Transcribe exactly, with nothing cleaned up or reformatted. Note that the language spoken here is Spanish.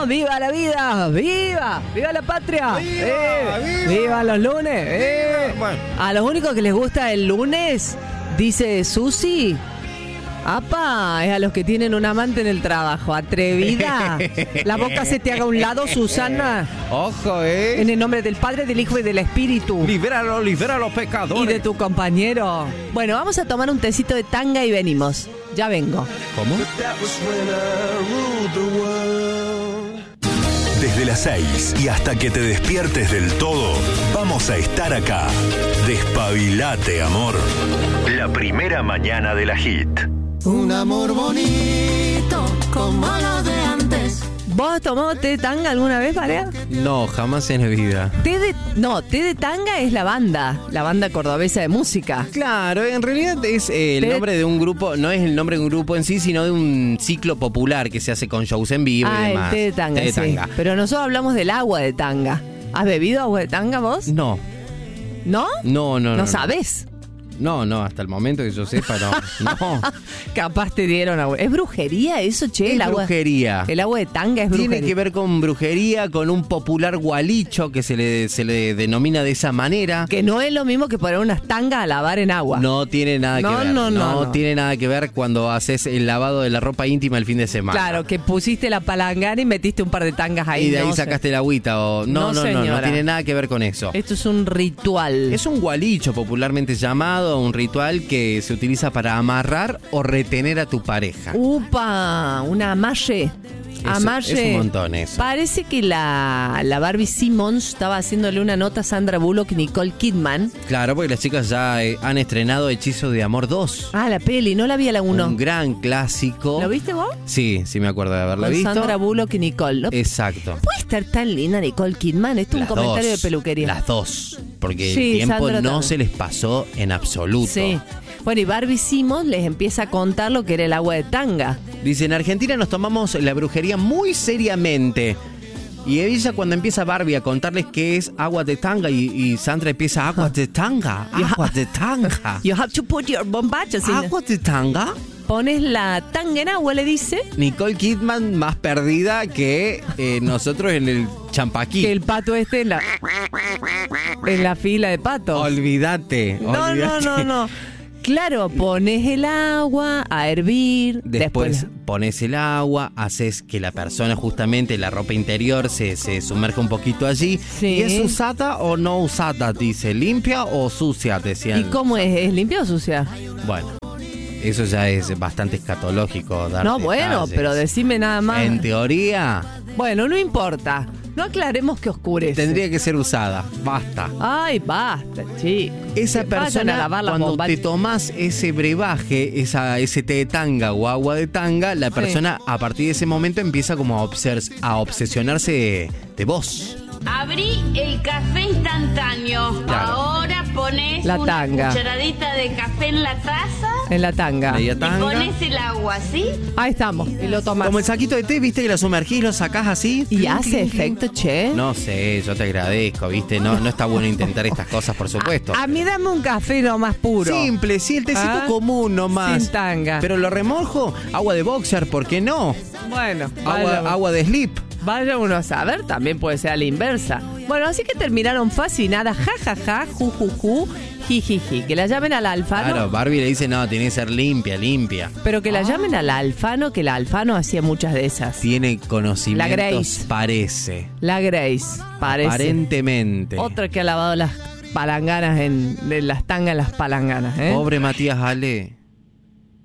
vamos, viva la vida, viva, viva la patria, ¡Viva! eh, ¡Viva! viva los lunes, eh. Bueno. A los únicos que les gusta el lunes, dice Susi, apa, es a los que tienen un amante en el trabajo. Atrevida. La boca se te haga a un lado, Susana. Ojo, eh. En el nombre del Padre, del Hijo y del Espíritu. Libéralo, libera a los pecadores. Y de tu compañero. Bueno, vamos a tomar un tecito de tanga y venimos. Ya vengo. ¿Cómo? Desde las seis y hasta que te despiertes del todo, vamos a estar acá. Despabilate, amor. La primera mañana de la hit. Un amor bonito como lo de antes. ¿Vos has tomado té de tanga alguna vez, Varea? No, jamás en la vida. Té de, no, té de tanga es la banda, la banda cordobesa de música. Claro, en realidad es eh, el Té- nombre de un grupo, no es el nombre de un grupo en sí, sino de un ciclo popular que se hace con shows en vivo Ah, y el demás. té de tanga, Té de sí. tanga. Pero nosotros hablamos del agua de tanga. ¿Has bebido agua de tanga vos? No, ¿No? no, no. ¿No, no sabes? No, no, hasta el momento que yo sepa, no. No. Capaz te dieron agua. ¿Es brujería eso, che? Es el agua, brujería. El agua de tanga es brujería. Tiene que ver con brujería, con un popular gualicho que se le, se le denomina de esa manera. Que no es lo mismo que poner unas tangas a lavar en agua. No tiene nada No, que ver. no, no, no. tiene nada que ver cuando haces el lavado de la ropa íntima el fin de semana. Claro, que pusiste la palangana y metiste un par de tangas ahí. Y de ahí no sé. sacaste la agüita. O... No, No, no, no, no, señora. tiene nada que ver con eso. Esto es un ritual. Es un gualicho popularmente llamado, un ritual que se utiliza para amarrar o retener a tu pareja. ¡Upa! Una amalle. Amalle. es un montón eso. Parece que la, la Barbie Simmons estaba haciéndole una nota a Sandra Bullock y Nicole Kidman. Claro, porque las chicas ya eh, han estrenado Hechizo de Amor dos. Ah, la peli, no la vi a la uno. Un gran clásico. ¿Lo viste vos? Sí, sí me acuerdo de haberla Con visto. Sandra Bullock y Nicole. ¿No Exacto. puede estar tan linda Nicole Kidman? Esto es un Las comentario dos, de peluquería. Las dos. Porque Sí, el tiempo Sandra no también. se les pasó en absoluto. Sí. Bueno, y Barbie Simmons les empieza a contar lo que era el agua de tanga. Dice, en Argentina nos tomamos la brujería muy seriamente. Y ella cuando empieza Barbie a contarles qué es agua de tanga y, y Sandra empieza agua de tanga, agua de tanga. You have to put your bombachos in. ¿Agua de tanga? Pones la tanga en agua, le dice. Nicole Kidman más perdida que eh, nosotros en el champaquí. Que el pato esté en la, en la fila de patos. Olvídate. No, no, olvídate. no, no. Claro, pones el agua a hervir. Después, Después, pones el agua, haces que la persona, justamente la ropa interior, se, se sumerja un poquito allí. Sí. ¿Y es usada o no usada? Dice, ¿limpia o sucia? Decían. ¿y cómo es? ¿Es limpia o sucia? Bueno, eso ya es bastante escatológico. Dar No, bueno, detalles. pero decime nada más. En teoría, Bueno, no importa. No aclaremos que oscurece. tendría que ser usada. Basta. Ay, basta, chicos. Esa Que vayan persona, a lavar las cuando bombachas. te tomas ese brebaje, esa, ese té de tanga o agua de tanga, la persona a partir de ese momento empieza como a, obses- a obsesionarse de, de vos. Abrí el café instantáneo. Claro. Ahora pones La una tanga. cucharadita de café en la taza En la tanga. Media y tanga. pones el agua, ¿sí? Ahí estamos. Y lo tomas. Como el saquito de té, viste que lo sumergís, lo sacás así. Y hace efecto, che. No sé, yo te agradezco, viste. No, no está bueno intentar estas cosas, por supuesto. A mí dame un café nomás puro. Simple, sí, el tecito Ah, común nomás. sin tanga. Pero lo remojo, agua de boxer, ¿por qué no? Bueno, Agua, vaya, agua de slip. vaya uno a saber, también puede ser a la inversa. Bueno, así que terminaron fascinadas, ja, ja, ja, ju, ju, ju, ji, ji, ji. Que la llamen al Alfano. Claro, Barbie le dice, no, tiene que ser limpia, limpia. Pero que la llamen al Alfano, que la Alfano hacía muchas de esas. Tiene La conocimientos, Grace. parece. La Grace, parece. Aparentemente. Otra que ha lavado las palanganas en, de las tangas en las palanganas, ¿eh? Pobre Matías Ale.